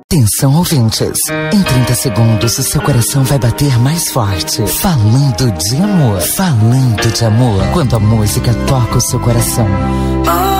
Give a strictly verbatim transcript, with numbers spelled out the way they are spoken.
Atenção, ouvintes. Em trinta segundos, o seu coração vai bater mais forte. Falando de amor. Falando de amor. Quando a música toca o seu coração. Oh.